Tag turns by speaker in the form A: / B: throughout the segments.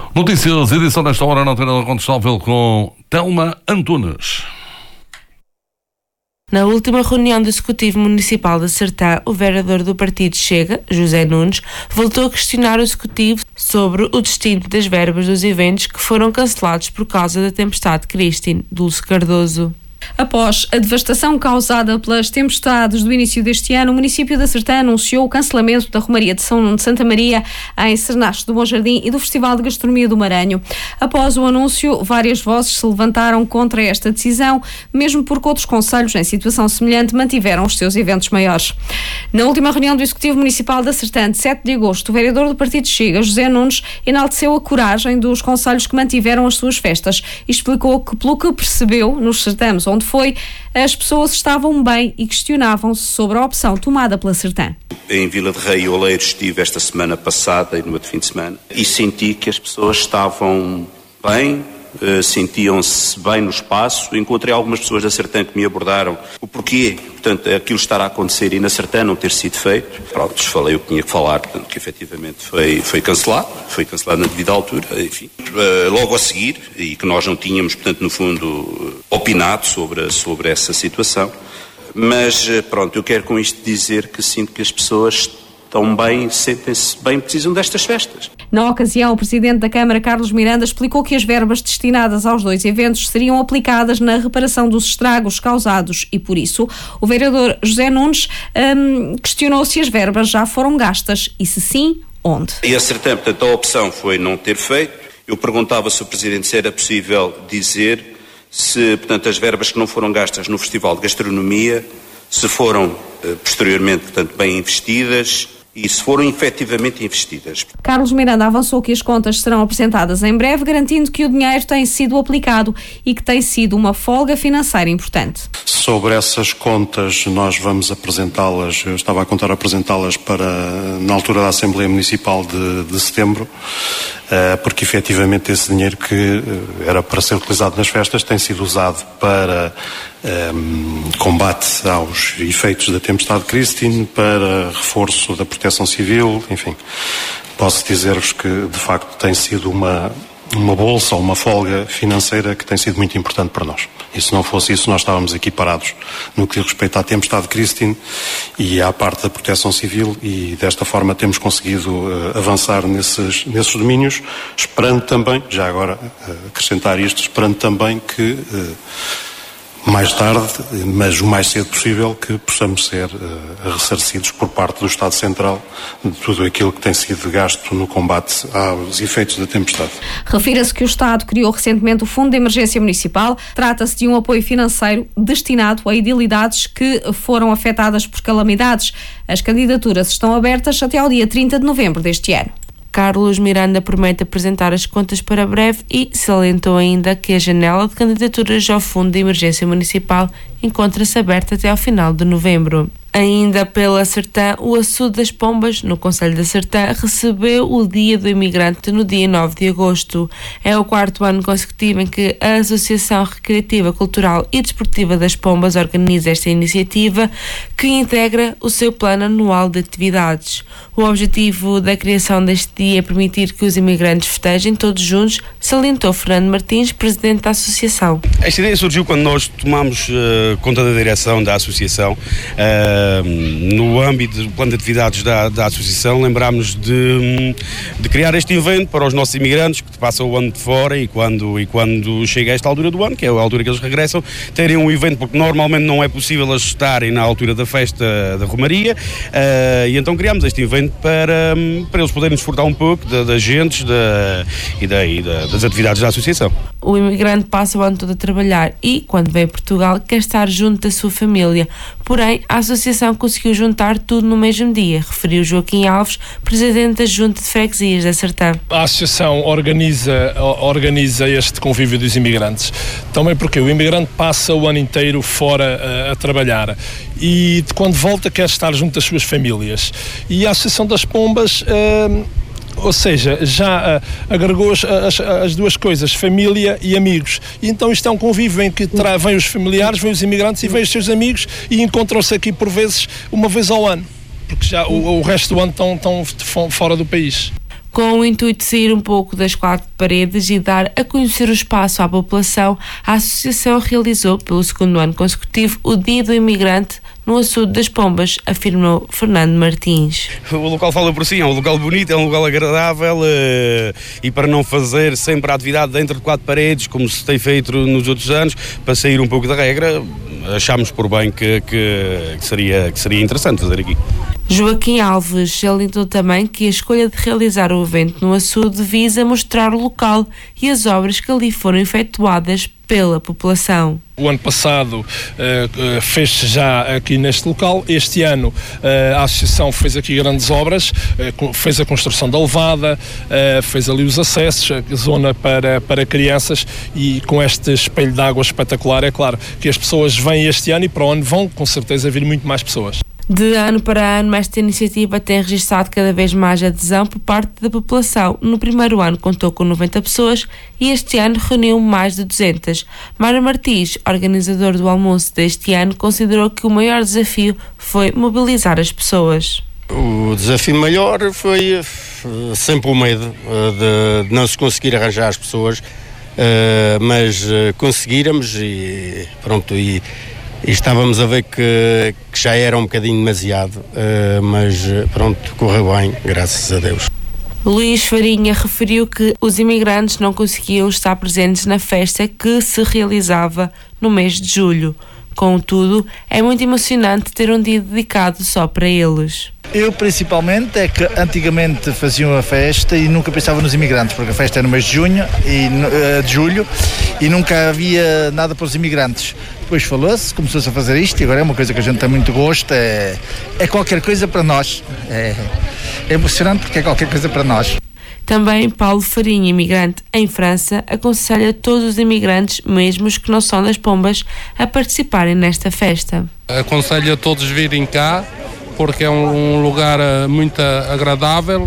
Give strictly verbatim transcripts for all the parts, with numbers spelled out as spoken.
A: Notícias, edição desta hora na Antena Contestável com Telma Antunes.
B: Na última reunião do Executivo Municipal de Sertã, o vereador do Partido Chega, José Nunes, voltou a questionar o Executivo sobre o destino das verbas dos eventos que foram cancelados por causa da tempestade Christine. Dulce Cardoso.
C: Após a devastação causada pelas tempestades do início deste ano, o município de Sertã anunciou o cancelamento da Romaria de São Nuno de Santa Maria em Cernache do Bom Jardim e do Festival de Gastronomia do Maranhão. Após o anúncio, várias vozes se levantaram contra esta decisão, mesmo porque outros concelhos em situação semelhante mantiveram os seus eventos maiores. Na última reunião do Executivo Municipal da Sertã, de sete de agosto, o vereador do Partido Chega, José Nunes, enalteceu a coragem dos concelhos que mantiveram as suas festas e explicou que, pelo que percebeu nos certames onde foi, as pessoas estavam bem e questionavam-se sobre a opção tomada pela Sertã.
D: Em Vila de Rei e Oleiros estive esta semana passada e no outro fim de semana e senti que as pessoas estavam bem, uh, sentiam-se bem no espaço. Encontrei algumas pessoas da Sertã que me abordaram o porquê, portanto, aquilo estar a acontecer e na Sertã não ter sido feito. Pronto, falei o que tinha que falar, portanto, que efetivamente foi, foi cancelado, foi cancelado na devida altura, enfim. Uh, logo a seguir, e que nós não tínhamos, portanto, no fundo, opinado sobre, sobre essa situação. Mas, pronto, eu quero com isto dizer que sinto que as pessoas estão bem, sentem-se bem, precisam destas festas.
C: Na ocasião, o Presidente da Câmara, Carlos Miranda, explicou que as verbas destinadas aos dois eventos seriam aplicadas na reparação dos estragos causados e, por isso, o vereador José Nunes hum, questionou se as verbas já foram gastas e, se sim, onde.
D: E a Sertã, portanto, a opção foi não ter feito. Eu perguntava se o Presidente se era possível dizer se, portanto, as verbas que não foram gastas no Festival de Gastronomia, se foram, posteriormente, portanto, bem investidas e se foram efetivamente investidas.
C: Carlos Miranda avançou que as contas serão apresentadas em breve, garantindo que o dinheiro tem sido aplicado e que tem sido uma folga financeira importante.
E: Sobre essas contas, nós vamos apresentá-las, eu estava a contar apresentá-las para, na altura da Assembleia Municipal de, de setembro, porque efetivamente esse dinheiro que era para ser utilizado nas festas tem sido usado para um, combate aos efeitos da tempestade Christine, para reforço da proteção civil, enfim. Posso dizer-vos que, de facto, tem sido uma, uma bolsa ou uma folga financeira que tem sido muito importante para nós. E se não fosse isso, nós estávamos aqui parados no que diz respeito à tempestade Christine e à parte da proteção civil, e desta forma temos conseguido uh, avançar nesses, nesses domínios, esperando também, já agora uh, acrescentar isto, esperando também que uh, mais tarde, mas o mais cedo possível, que possamos ser uh, ressarcidos por parte do Estado Central de tudo aquilo que tem sido gasto no combate aos efeitos da tempestade.
C: Refira-se que o Estado criou recentemente o Fundo de Emergência Municipal. Trata-se de um apoio financeiro destinado a edilidades que foram afetadas por calamidades. As candidaturas estão abertas até ao dia trinta de novembro deste ano.
B: Carlos Miranda promete apresentar as contas para breve e salientou ainda que a janela de candidaturas ao Fundo de Emergência Municipal encontra-se aberta até ao final de novembro. Ainda pela Sertã, o Açude das Pombas, no Concelho da Sertã, recebeu o Dia do Imigrante no dia nove de agosto. É o quarto ano consecutivo em que a Associação Recreativa, Cultural e Desportiva das Pombas organiza esta iniciativa, que integra o seu plano anual de atividades. O objetivo da criação deste dia é permitir que os imigrantes festejem todos juntos, salientou Fernando Martins, presidente da Associação.
F: Esta ideia surgiu quando nós tomamos uh, conta da direção da Associação. Uh, no âmbito do plano de atividades da, da Associação, lembrámos de, de criar este evento para os nossos imigrantes que passam o ano de fora e quando, e quando chega a esta altura do ano, que é a altura que eles regressam, terem um evento, porque normalmente não é possível eles estarem na altura da festa da Romaria, uh, e então criámos este evento para, para eles poderem desfrutar um pouco da, das gentes da, e, da, e da, das atividades da Associação.
B: O imigrante passa o ano todo a trabalhar e, quando vem a Portugal, quer estar junto da sua família. Porém, a Associação conseguiu juntar tudo no mesmo dia, referiu Joaquim Alves, presidente da Junta de Freguesias da Sertã.
G: A Associação organiza, organiza este convívio dos imigrantes, também porque o imigrante passa o ano inteiro fora a, a trabalhar e quando volta quer estar junto das suas famílias. E a Associação das Pombas... Uh, ou seja, já uh, agregou as, as, as duas coisas, família e amigos. E então isto é um convívio em que tra- vêm os familiares, vêm os imigrantes e vêm os seus amigos e encontram-se aqui por vezes, uma vez ao ano, porque já o, o resto do ano estão, estão fora do país.
B: Com o intuito de sair um pouco das quatro paredes e dar a conhecer o espaço à população, a Associação realizou, pelo segundo ano consecutivo, o Dia do Imigrante no Açude das Pombas, afirmou Fernando Martins.
F: O local fala por si, é um local bonito, é um local agradável uh, e para não fazer sempre a atividade dentro de quatro paredes, como se tem feito nos outros anos, para sair um pouco da regra, achámos por bem que, que, que, seria, que seria interessante fazer aqui.
B: Joaquim Alves salientou também que a escolha de realizar o evento no açude visa mostrar o local e as obras que ali foram efetuadas pela população.
G: O ano passado uh, fez-se já aqui neste local. Este ano uh, a Associação fez aqui grandes obras, uh, fez a construção da levada, uh, fez ali os acessos, a zona para, para crianças, e com este espelho de água espetacular, é claro que as pessoas vêm este ano e para o ano vão com certeza vir muito mais pessoas.
B: De ano para ano, esta iniciativa tem registrado cada vez mais adesão por parte da população. No primeiro ano contou com noventa pessoas e este ano reuniu mais de duzentas. Mário Martins, organizador do almoço deste ano, considerou que o maior desafio foi mobilizar as pessoas.
H: O desafio maior foi sempre o medo de não se conseguir arranjar as pessoas, mas conseguirmos e pronto, e E estávamos a ver que, que já era um bocadinho demasiado, uh, mas pronto, correu bem, graças a Deus.
B: Luís Farinha referiu que os imigrantes não conseguiam estar presentes na festa que se realizava no mês de julho. Contudo, é muito emocionante ter um dia dedicado só para eles.
I: Eu, principalmente, é que antigamente faziam a festa e nunca pensava nos imigrantes, porque a festa é no mês de junho e uh, de julho e nunca havia nada para os imigrantes. Depois falou-se, começou-se a fazer isto e agora é uma coisa que a gente tem muito gosto, é, é qualquer coisa para nós. É, é emocionante porque é qualquer coisa para nós.
B: Também Paulo Farinha, imigrante em França, aconselha todos os imigrantes, mesmo os que não são das Pombas, a participarem nesta festa.
J: Aconselho a todos virem cá, porque é um lugar muito agradável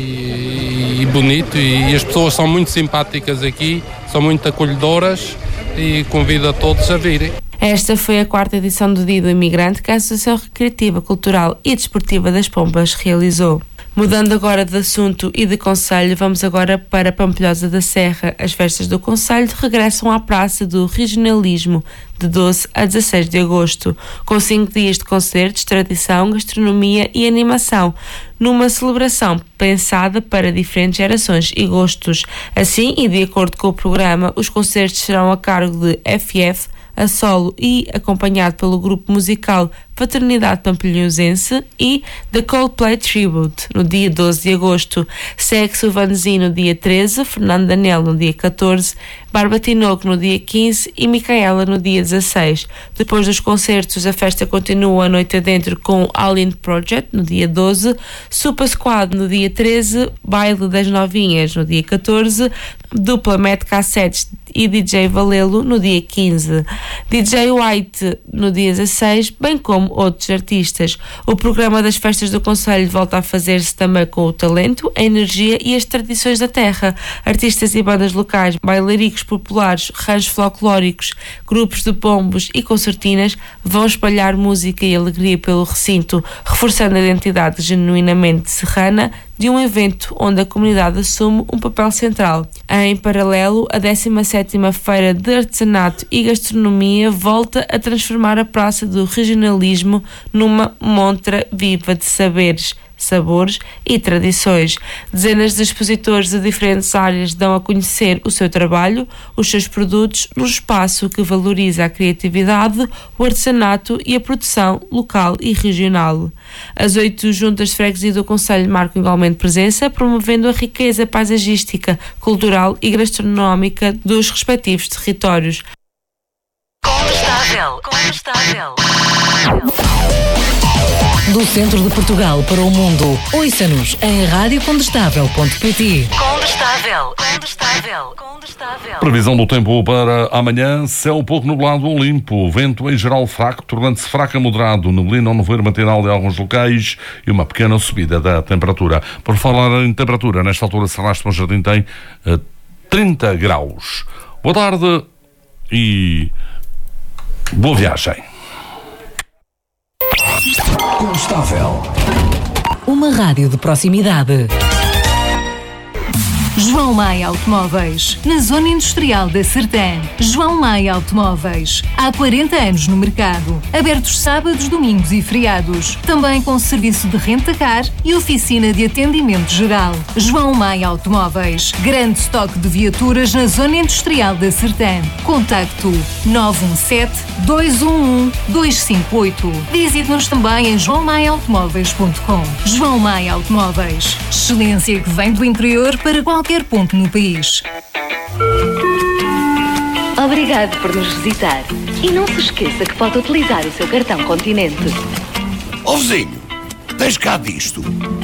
J: e, e bonito, e as pessoas são muito simpáticas aqui, são muito acolhedoras, e convido a todos a virem.
B: Esta foi a quarta edição do Dia do Imigrante que a Associação Recreativa, Cultural e Desportiva das Pombas realizou. Mudando agora de assunto e de concelho, vamos agora para Pampilhosa da Serra. As festas do concelho regressam à Praça do Regionalismo, de doze a dezasseis de agosto, com cinco dias de concertos, tradição, gastronomia e animação, numa celebração pensada para diferentes gerações e gostos. Assim, e de acordo com o programa, os concertos serão a cargo de F F, a solo e acompanhado pelo grupo musical Fraternidade Pampilhosense e The Coldplay Tribute, no dia doze de agosto. Segue-se o Vanzi no dia treze, Fernando Daniel no dia catorze, Barba Tinoco no dia quinze e Micaela no dia dezasseis. Depois dos concertos, a festa continua a noite adentro com All-In Project no dia doze, Super Squad no dia treze, Baile das Novinhas no dia catorze, Dupla Met Cassettes e D J Valelo no dia quinze, D J White no dia dezasseis, bem como outros artistas. O programa das festas do Concelho volta a fazer-se também com o talento, a energia e as tradições da terra. Artistas e bandas locais, bailaricos populares, ranchos folclóricos, grupos de pombos e concertinas vão espalhar música e alegria pelo recinto, reforçando a identidade genuinamente serrana de um evento onde a comunidade assume um papel central. Em paralelo, a décima sétima Feira de Artesanato e Gastronomia volta a transformar a Praça do Regionalismo numa montra viva de saberes, sabores e tradições. Dezenas de expositores de diferentes áreas dão a conhecer o seu trabalho, os seus produtos, num espaço que valoriza a criatividade, o artesanato e a produção local e regional. As oito juntas de freguesia do Concelho marcam igualmente presença, promovendo a riqueza paisagística, cultural e gastronómica dos respectivos territórios.
K: Condestável, condestável. Do centro de Portugal para o mundo, ouça-nos em rádio condestável ponto pt. Condestável, condestável, condestável.
A: Previsão do tempo para amanhã: céu pouco nublado ou limpo, vento em geral fraco, tornando-se fraco a moderado, neblina ou nevoeiro matinal em alguns locais e uma pequena subida da temperatura. Por falar em temperatura, nesta altura Serrastre Bom Jardim tem uh, trinta graus. Boa tarde e boa viagem.
K: Condestável. Uma rádio de proximidade. João Maia Automóveis, na Zona Industrial da Sertã. João Maia Automóveis, há quarenta anos no mercado. Abertos sábados, domingos e feriados. Também com serviço de renta-car e oficina de atendimento geral. João Maia Automóveis, grande estoque de viaturas na Zona Industrial da Sertã. Contacto nove um sete, dois um um, dois cinco oito. Visite-nos também em joão maia automóveis ponto com. João Maia Automóveis, excelência que vem do interior para qualquer ponto no país.
L: Obrigado por nos visitar. E não se esqueça que pode utilizar o seu cartão Continente.
M: Ó vizinho, tens cá disto?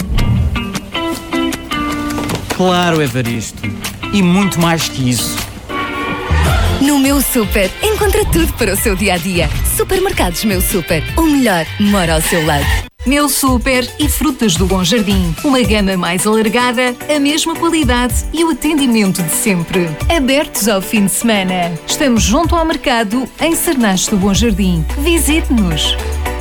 N: Claro, Evaristo. E muito mais que isso.
O: No Meu Super, encontra tudo para o seu dia-a-dia. Supermercados Meu Super, o melhor mora ao seu lado.
K: Meu Super e Frutas do Bom Jardim. Uma gama mais alargada, a mesma qualidade e o atendimento de sempre. Abertos ao fim de semana. Estamos junto ao mercado em Cernache do Bom Jardim. Visite-nos.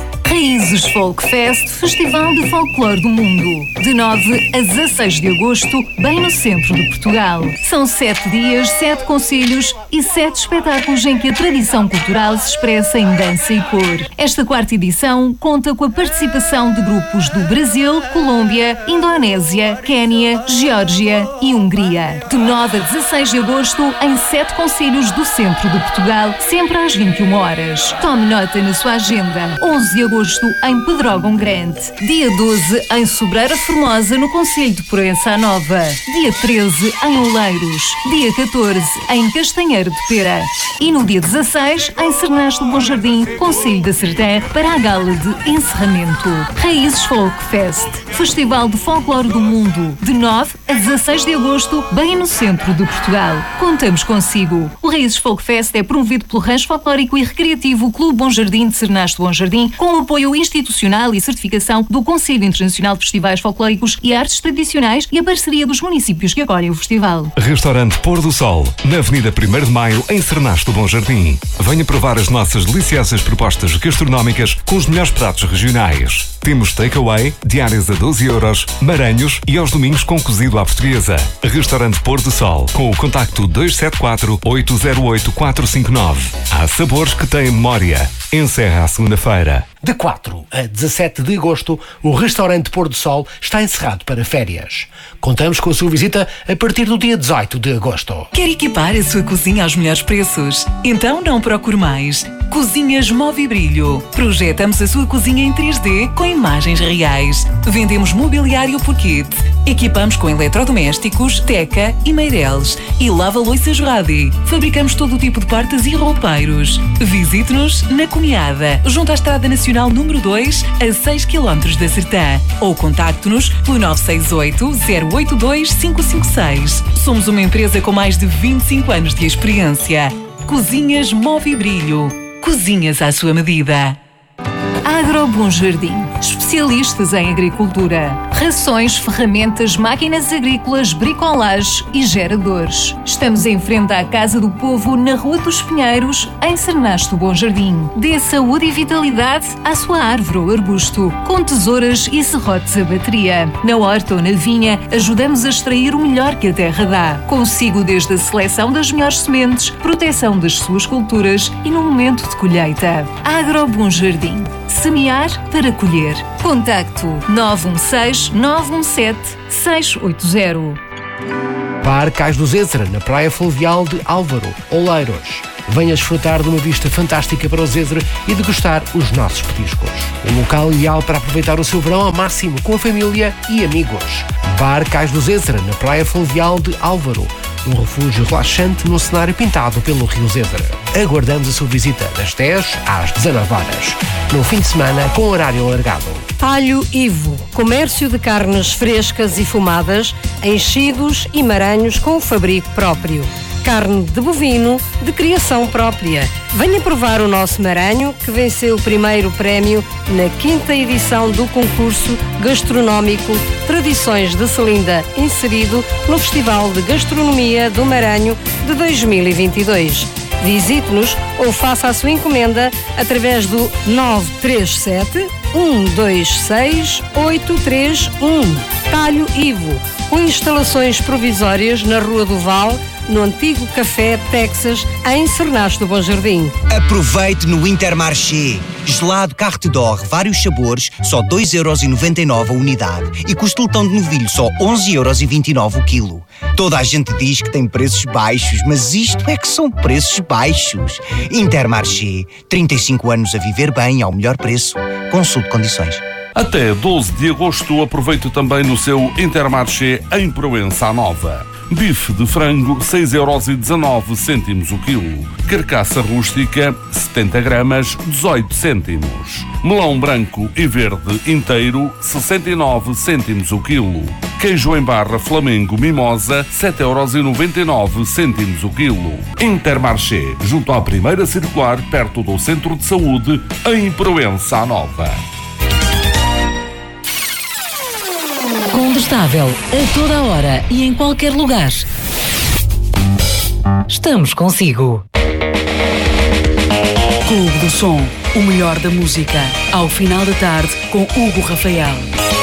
K: Raízes Folk Fest, Festival de Folclore do Mundo. De nove a dezasseis de agosto, bem no centro de Portugal. São sete dias, sete concelhos e sete espetáculos em que a tradição cultural se expressa em dança e cor. Esta quarta edição conta com a participação de grupos do Brasil, Colômbia, Indonésia, Quénia, Geórgia e Hungria. De nove a dezasseis de agosto, em sete concelhos do centro de Portugal, sempre às vinte e uma horas. Tome nota na sua agenda. onze de agosto em Pedrógão Grande. Dia doze em Sobreira Formosa, no concelho de Proença Nova. Dia treze em Oleiros. Dia catorze em Castanheiro de Pera. E no dia dezasseis em Cernache do Bom Jardim, concelho da Sertã, para a gala de encerramento. Raízes Folk Fest, Festival de Folclore do Mundo. De nove a dezasseis de agosto, bem no centro de Portugal. Contamos consigo. O Raízes Folk Fest é promovido pelo Rancho Folclórico e Recreativo Clube Bom Jardim de Cernache do Bom Jardim, com o apoio institucional e certificação do Conselho Internacional de Festivais Folclóricos e Artes Tradicionais e a parceria dos municípios que acolhem o festival.
P: Restaurante Pôr do Sol, na Avenida primeiro de Maio, em Cernache do Bom Jardim. Venha provar as nossas deliciosas propostas gastronómicas com os melhores pratos regionais. Temos takeaway, diárias a doze euros, maranhos e aos domingos com cozido à portuguesa. Restaurante Pôr do Sol, com o contacto dois sete quatro, oito zero oito, quatro cinco nove. Há sabores que têm memória. Encerra a segunda-feira.
Q: De quatro a dezassete de agosto, o restaurante Pôr do Sol está encerrado para férias. Contamos com a sua visita a partir do dia dezoito de agosto.
R: Quer equipar a sua cozinha aos melhores preços? Então não procure mais. Cozinhas Movibrilho. Projetamos a sua cozinha em três D com imagens reais. Vendemos mobiliário por kit. Equipamos com eletrodomésticos, teca e meireles. E lava-louças Radi. Fabricamos todo o tipo de portas e roupeiros. Visite-nos na Cunhada, junto à Estrada Nacional número dois, a seis quilómetros da Sertã. Ou contacte-nos pelo nove seis oito, zero oito dois, cinco cinco seis. Somos uma empresa com mais de vinte e cinco anos de experiência. Cozinhas Movibrilho. Cozinhas à sua medida.
K: Agro Bom Jardim, especialistas em agricultura, rações, ferramentas, máquinas agrícolas, bricolage e geradores. Estamos em frente à Casa do Povo, na Rua dos Pinheiros, em Cernache do Bom Jardim. Dê saúde e vitalidade à sua árvore ou arbusto, com tesouras e serrotes a bateria. Na horta ou na vinha, ajudamos a extrair o melhor que a terra dá. Consigo desde a seleção das melhores sementes, proteção das suas culturas e no momento de colheita. Agro Bom Jardim. Semear para colher. Contacto nove um seis, nove um sete, seis oito zero.
Q: Bar Cais do Zézera, na Praia Fluvial de Álvaro, Oleiros. Venha desfrutar de uma vista fantástica para o Zézera e degustar os nossos petiscos. Um local ideal para aproveitar o seu verão ao máximo com a família e amigos. Bar Cais do Zézera, na Praia Fluvial de Álvaro. Um refúgio relaxante num cenário pintado pelo Rio Zézera. Aguardamos a sua visita das dez às dezanove horas. No fim de semana, com horário alargado.
S: Talho Ivo, comércio de carnes frescas e fumadas, enchidos e maranhos com o fabrico próprio. Carne de bovino de criação própria. Venha provar o nosso maranho, que venceu o primeiro prémio na quinta edição do concurso gastronómico Tradições de Selinda, inserido no Festival de Gastronomia do Maranho de dois mil e vinte e dois. Visite-nos ou faça a sua encomenda através do nove três sete, um dois seis, oito três um. Talho Ivo, com instalações provisórias na Rua do Val, no antigo Café Texas, em Cernache do Bom Jardim.
T: Aproveite no Intermarché. Gelado Carte d'Or, vários sabores, só dois euros e noventa e nove a unidade. E costeletão de novilho, só onze euros e vinte e nove o quilo. Toda a gente diz que tem preços baixos, mas isto é que são preços baixos. Intermarché, trinta e cinco anos a viver bem ao melhor preço. Consulte condições.
A: Até doze de agosto, aproveite também no seu Intermarché em Proença Nova. Bife de frango, seis euros e dezanove cêntimos o quilo. Carcaça rústica, setenta gramas, dezoito cêntimos. Melão branco e verde inteiro, sessenta e nove cêntimos o quilo. Queijo em barra Flamengo Mimosa, sete euros e noventa e nove cêntimos o quilo. Intermarché, junto à primeira circular, perto do Centro de Saúde, em Proença Nova.
U: Condestável, a toda a hora e em qualquer lugar. Estamos consigo.
V: Clube do Som, o melhor da música. Ao final da tarde, com Hugo Rafael.